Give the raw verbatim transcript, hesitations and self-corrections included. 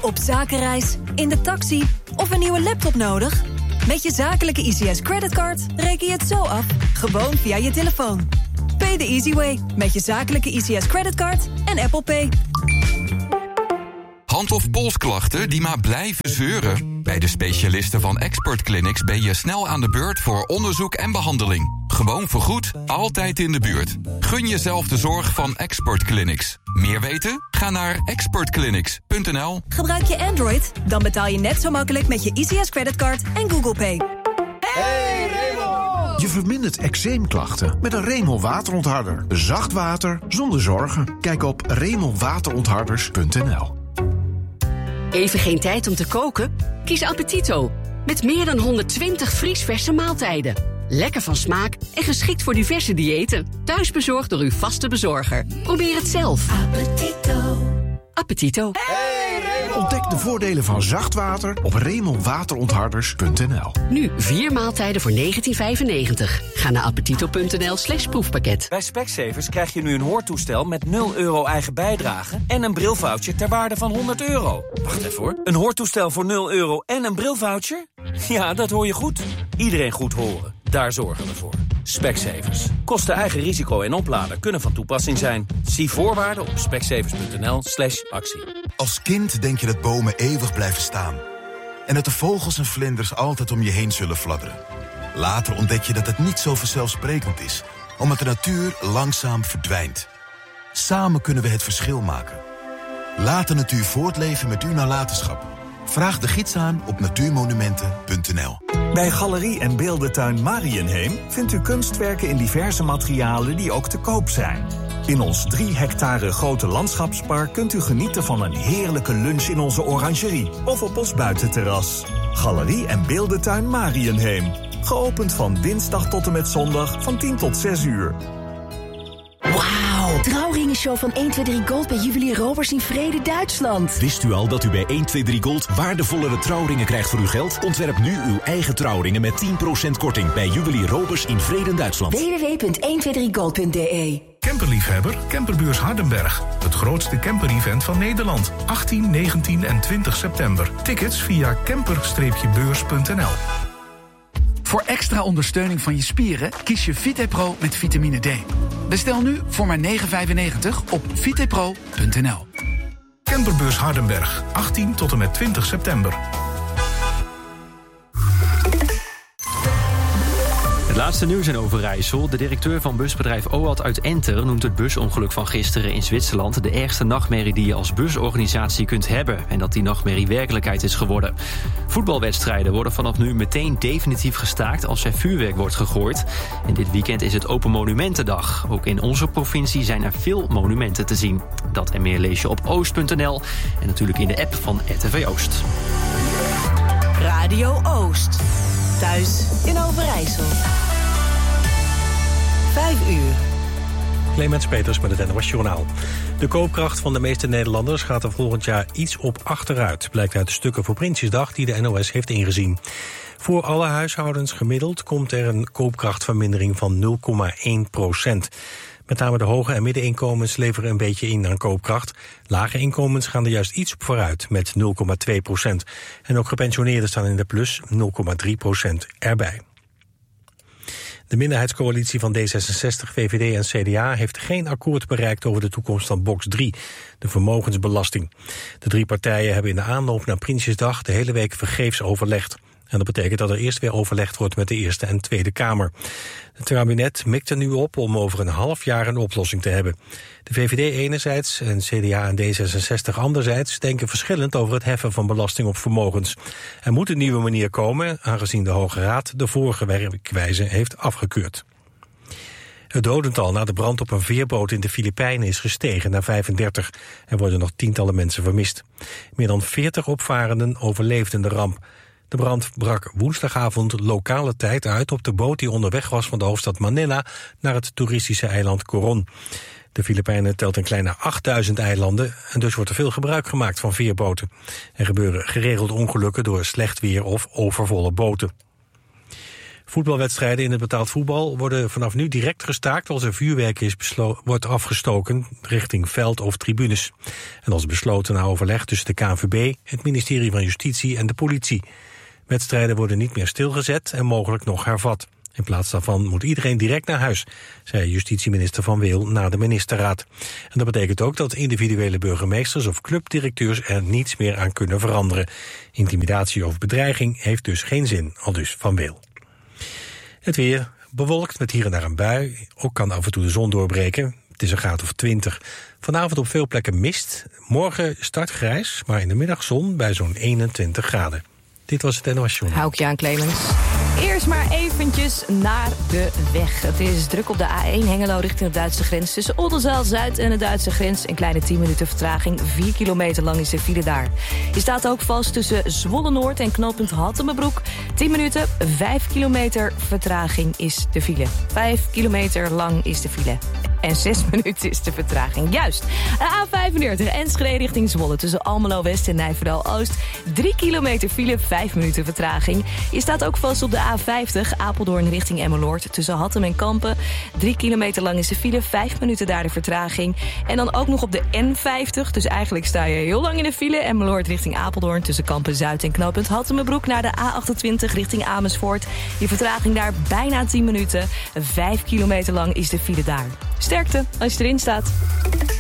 Op zakenreis, in de taxi of een nieuwe laptop nodig? Met je zakelijke I C S creditcard reken je het zo af, gewoon via je telefoon. Pay the easy way met je zakelijke I C S creditcard en Apple Pay. Hand- of polsklachten die maar blijven zeuren? Bij de specialisten van Expert Clinics ben je snel aan de beurt voor onderzoek en behandeling. Gewoon vergoed, altijd in de buurt. Gun jezelf de zorg van Expert Clinics. Meer weten? Ga naar expert clinics punt n l. Gebruik je Android? Dan betaal je net zo makkelijk met je I C S creditcard en Google Pay. Hey Remo! Je vermindert eczeemklachten met een Remo waterontharder. Zacht water zonder zorgen. Kijk op remo waterontharders punt n l. Even geen tijd om te koken? Kies Appetito. Met meer dan honderdtwintig vriesverse maaltijden. Lekker van smaak en geschikt voor diverse diëten. Thuisbezorgd door uw vaste bezorger. Probeer het zelf. Appetito. Appetito. Hey, Remo! Ontdek de voordelen van zacht water op remo waterontharders punt n l. Nu vier maaltijden voor negentien vijfennegentig. Ga naar appetito punt n l slash proefpakket. Bij Specsavers krijg je nu een hoortoestel met nul euro eigen bijdrage en een brilvoucher ter waarde van honderd euro. Wacht even hoor. Een hoortoestel voor nul euro en een brilvoucher? Ja, dat hoor je goed. Iedereen goed horen. Daar zorgen we voor. Specsavers. Kosten eigen risico en oplader kunnen van toepassing zijn. Zie voorwaarden op specsavers punt n l slash actie. Als kind denk je dat bomen eeuwig blijven staan. En dat de vogels en vlinders altijd om je heen zullen fladderen. Later ontdek je dat het niet zo vanzelfsprekend is, omdat de natuur langzaam verdwijnt. Samen kunnen we het verschil maken. Laat de natuur voortleven met uw nalatenschap. Vraag de gids aan op natuurmonumenten punt n l. Bij Galerie en Beeldentuin Mariënheem vindt u kunstwerken in diverse materialen die ook te koop zijn. In ons drie hectare grote landschapspark kunt u genieten van een heerlijke lunch in onze orangerie of op ons buitenterras. Galerie en Beeldentuin Mariënheem. Geopend van dinsdag tot en met zondag van tien tot zes uur. Wauw, trouwringenshow van honderdtwintig Gold bij Juwelier Roberts in Vrede, Duitsland. Wist u al dat u bij honderdtwintig Gold waardevollere trouwringen krijgt voor uw geld? Ontwerp nu uw eigen trouwringen met tien procent korting bij Juwelier Roberts in Vrede, Duitsland. w w w punt honderdtwintig gold punt d e. Camperliefhebber, Camperbeurs Hardenberg. Het grootste camper-event van Nederland. achttien, negentien en twintig september. Tickets via camper beurs punt n l. Voor extra ondersteuning van je spieren kies je VitePro met vitamine D. Bestel nu voor maar negen vijfennegentig op vitepro punt n l. Camperbeurs Hardenberg, achttien tot en met twintig september. Het laatste nieuws in Overijssel. De directeur van busbedrijf O A T uit Enter noemt het busongeluk van gisteren in Zwitserland de ergste nachtmerrie die je als busorganisatie kunt hebben. En dat die nachtmerrie werkelijkheid is geworden. Voetbalwedstrijden worden vanaf nu meteen definitief gestaakt als er vuurwerk wordt gegooid. En dit weekend is het Open Monumentendag. Ook in onze provincie zijn er veel monumenten te zien. Dat en meer lees je op oost punt n l en natuurlijk in de app van R T V Oost. Radio Oost. Thuis in Overijssel. Vijf uur. Clemens Peters met het N O S Journaal. De koopkracht van de meeste Nederlanders gaat er volgend jaar iets op achteruit, blijkt uit de stukken voor Prinsjesdag die de N O S heeft ingezien. Voor alle huishoudens gemiddeld komt er een koopkrachtvermindering van nul komma één procent. Met name de hoge en middeninkomens leveren een beetje in aan koopkracht. Lage inkomens gaan er juist iets op vooruit met nul komma twee procent. En ook gepensioneerden staan in de plus, nul komma drie procent erbij. De minderheidscoalitie van D zesenzestig, V V D en C D A heeft geen akkoord bereikt over de toekomst van box drie, de vermogensbelasting. De drie partijen hebben in de aanloop naar Prinsjesdag de hele week vergeefs overlegd. En dat betekent dat er eerst weer overlegd wordt met de Eerste en Tweede Kamer. Het kabinet mikt er nu op om over een half jaar een oplossing te hebben. De V V D enerzijds en C D A en D zesenzestig anderzijds denken verschillend over het heffen van belasting op vermogens. Er moet een nieuwe manier komen, aangezien de Hoge Raad de vorige werkwijze heeft afgekeurd. Het dodental na de brand op een veerboot in de Filipijnen is gestegen naar vijfendertig. Er worden nog tientallen mensen vermist. Meer dan veertig opvarenden overleefden de ramp. De brand brak woensdagavond lokale tijd uit op de boot die onderweg was van de hoofdstad Manila naar het toeristische eiland Coron. De Filipijnen telt een kleine achtduizend eilanden en dus wordt er veel gebruik gemaakt van veerboten. Er gebeuren geregeld ongelukken door slecht weer of overvolle boten. Voetbalwedstrijden in het betaald voetbal worden vanaf nu direct gestaakt als er vuurwerk is beslo- wordt afgestoken richting veld of tribunes. En dat is besloten na overleg tussen de K N V B, het ministerie van Justitie en de politie. Wedstrijden worden niet meer stilgezet en mogelijk nog hervat. In plaats daarvan moet iedereen direct naar huis, zei justitieminister Van Weel na de ministerraad. En dat betekent ook dat individuele burgemeesters of clubdirecteurs er niets meer aan kunnen veranderen. Intimidatie of bedreiging heeft dus geen zin, aldus Van Weel. Het weer bewolkt met hier en daar een bui. Ook kan af en toe de zon doorbreken. Het is een graad of twintig. Vanavond op veel plekken mist. Morgen start grijs, maar in de middag zon bij zo'n eenentwintig graden. Dit was het N O S Journaal. Hou ik je aan, Clemens. Eerst maar eventjes naar de weg. Het is druk op de A één Hengelo richting de Duitse grens. Tussen Oldenzaal-Zuid en de Duitse grens. Een kleine tien minuten vertraging. vier kilometer lang is de file daar. Je staat ook vast tussen Zwolle-Noord en knooppunt Hattemerbroek. tien minuten, vijf kilometer vertraging is de file. vijf kilometer lang is de file. En zes minuten is de vertraging. Juist. De A vijfenveertig Enschede richting Zwolle. Tussen Almelo-West en Nijverdal-Oost. drie kilometer file, vijf minuten vertraging. Je staat ook vast op de A vijftig Apeldoorn richting Emmeloord. Tussen Hattem en Kampen. drie kilometer lang is de file, vijf minuten daar de vertraging. En dan ook nog op de N vijftig. Dus eigenlijk sta je heel lang in de file. Emmeloord richting Apeldoorn. Tussen Kampen-Zuid en knooppunt Hattemerbroek. Naar de A achtentwintig richting Amersfoort. Je vertraging daar bijna tien minuten. vijf kilometer lang is de file daar. Sterkte als je erin staat.